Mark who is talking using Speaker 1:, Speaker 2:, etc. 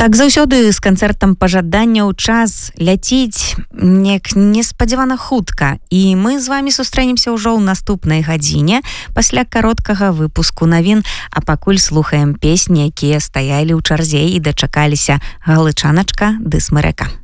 Speaker 1: Так заўсёды з канцэртам пажаданняў час ляціць неспадзявана хутка, і мы з вами сустрэнемся ўжо ў наступнай гадзіне пасля кароткага выпуску навін, а пакуль слухаем песні, якія стаялі ў чарзе і дачакаліся галычаначка ды смырэка.